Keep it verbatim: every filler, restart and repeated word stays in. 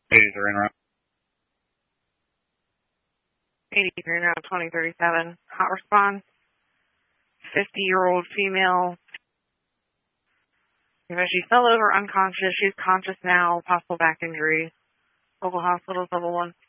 eighty-three in route. eighty-three in route twenty thirty-seven. Hot response. fifty-year-old female. She fell over unconscious. She's conscious now. Possible back injury. Local hospitals, level one.